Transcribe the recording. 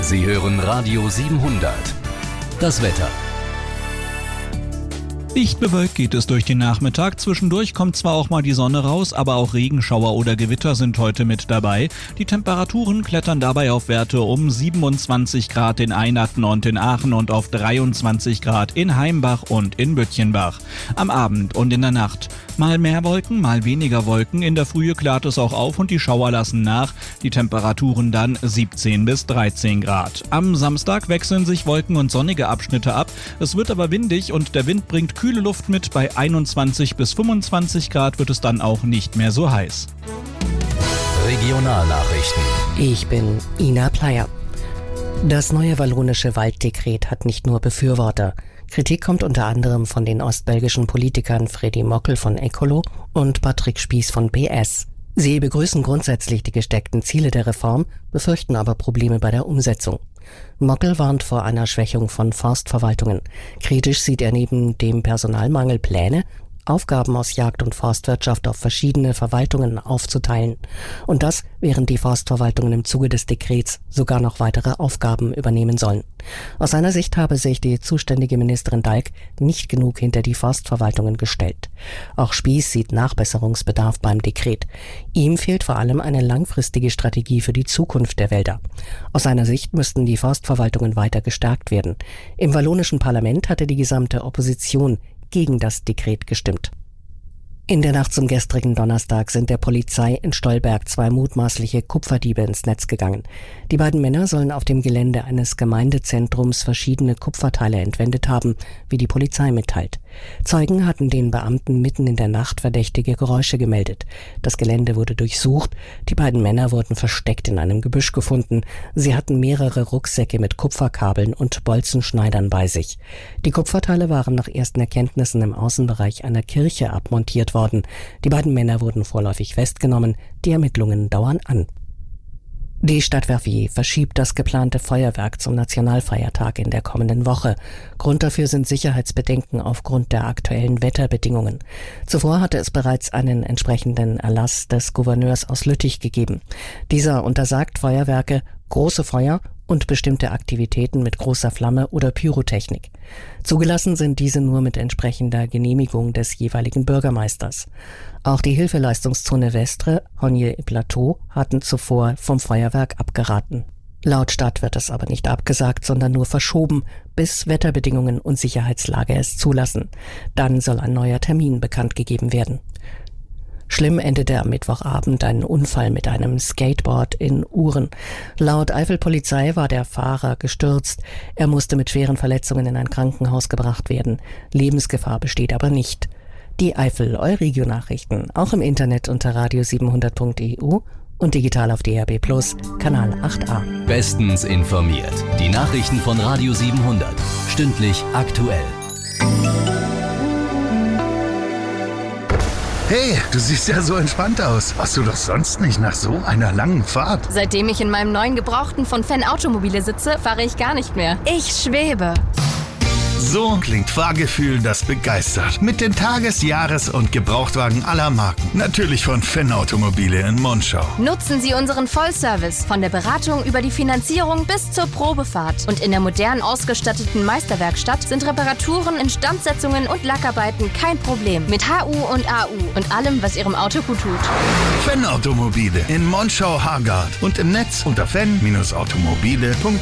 Sie hören Radio 700. Das Wetter. Dicht bewölkt geht es durch den Nachmittag. Zwischendurch kommt zwar auch mal die Sonne raus, aber auch Regenschauer oder Gewitter sind heute mit dabei. Die Temperaturen klettern dabei auf Werte um 27 Grad in Einatten und in Aachen und auf 23 Grad in Heimbach und in Böttchenbach. Am Abend und in der Nacht mal mehr Wolken, mal weniger Wolken. In der Frühe klart es auch auf und die Schauer lassen nach. Die Temperaturen dann 17 bis 13 Grad. Am Samstag wechseln sich Wolken und sonnige Abschnitte ab. Es wird aber windig und der Wind bringt kühle Luft mit. Bei 21 bis 25 Grad wird es dann auch nicht mehr so heiß. Regionalnachrichten. Ich bin Ina Pleyer. Das neue wallonische Walddekret hat nicht nur Befürworter. Kritik kommt unter anderem von den ostbelgischen Politikern Freddy Mockel von Ecolo und Patrick Spies von PS. Sie begrüßen grundsätzlich die gesteckten Ziele der Reform, befürchten aber Probleme bei der Umsetzung. Mockel warnt vor einer Schwächung von Forstverwaltungen. Kritisch sieht er neben dem Personalmangel Pläne, Aufgaben aus Jagd- und Forstwirtschaft auf verschiedene Verwaltungen aufzuteilen. Und das, während die Forstverwaltungen im Zuge des Dekrets sogar noch weitere Aufgaben übernehmen sollen. Aus seiner Sicht habe sich die zuständige Ministerin Dalk nicht genug hinter die Forstverwaltungen gestellt. Auch Spies sieht Nachbesserungsbedarf beim Dekret. Ihm fehlt vor allem eine langfristige Strategie für die Zukunft der Wälder. Aus seiner Sicht müssten die Forstverwaltungen weiter gestärkt werden. Im wallonischen Parlament hatte die gesamte Opposition gegen das Dekret gestimmt. In der Nacht zum gestrigen Donnerstag sind der Polizei in Stolberg 2 mutmaßliche Kupferdiebe ins Netz gegangen. Die beiden Männer sollen auf dem Gelände eines Gemeindezentrums verschiedene Kupferteile entwendet haben, wie die Polizei mitteilt. Zeugen hatten den Beamten mitten in der Nacht verdächtige Geräusche gemeldet. Das Gelände wurde durchsucht. Die beiden Männer wurden versteckt in einem Gebüsch gefunden. Sie hatten mehrere Rucksäcke mit Kupferkabeln und Bolzenschneidern bei sich. Die Kupferteile waren nach ersten Erkenntnissen im Außenbereich einer Kirche abmontiert worden. Die beiden Männer wurden vorläufig festgenommen. Die Ermittlungen dauern an. Die Stadt Verviers verschiebt das geplante Feuerwerk zum Nationalfeiertag in der kommenden Woche. Grund dafür sind Sicherheitsbedenken aufgrund der aktuellen Wetterbedingungen. Zuvor hatte es bereits einen entsprechenden Erlass des Gouverneurs aus Lüttich gegeben. Dieser untersagt Feuerwerke, große Feuer und bestimmte Aktivitäten mit großer Flamme oder Pyrotechnik. Zugelassen sind diese nur mit entsprechender Genehmigung des jeweiligen Bürgermeisters. Auch die Hilfeleistungszone Vestre, Hognier-Plateau hatten zuvor vom Feuerwerk abgeraten. Laut Stadt wird es aber nicht abgesagt, sondern nur verschoben, bis Wetterbedingungen und Sicherheitslage es zulassen. Dann soll ein neuer Termin bekannt gegeben werden. Schlimm endete am Mittwochabend ein Unfall mit einem Skateboard in Uhren. Laut Eifelpolizei war der Fahrer gestürzt. Er musste mit schweren Verletzungen in ein Krankenhaus gebracht werden. Lebensgefahr besteht aber nicht. Die Eifel Euregio-Nachrichten, auch im Internet unter radio700.eu und digital auf DAB+, Kanal 8a. Bestens informiert. Die Nachrichten von Radio 700. Stündlich aktuell. Hey, du siehst ja so entspannt aus. Warst du doch sonst nicht nach so einer langen Fahrt? Seitdem ich in meinem neuen Gebrauchten von Fan Automobile sitze, fahre ich gar nicht mehr. Ich schwebe. So klingt Fahrgefühl, das begeistert. Mit den Tages-, Jahres- und Gebrauchtwagen aller Marken. Natürlich von Fan Automobile in Monschau. Nutzen Sie unseren Vollservice von der Beratung über die Finanzierung bis zur Probefahrt. Und in der modern ausgestatteten Meisterwerkstatt sind Reparaturen, Instandsetzungen und Lackarbeiten kein Problem. Mit HU und AU und allem, was Ihrem Auto gut tut. Fan Automobile in Monschau-Hargard und im Netz unter fan-automobile.de.